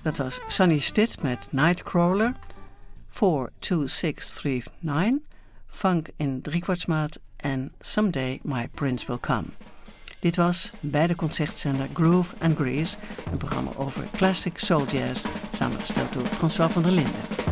Dat was Sonny Stitt met Nightcrawler, 42639, Funk in driekwartsmaat en Someday My Prince Will Come. Dit was bij de concertzender Groove and Grease, een programma over classic soul jazz, samengesteld door François van der Linden.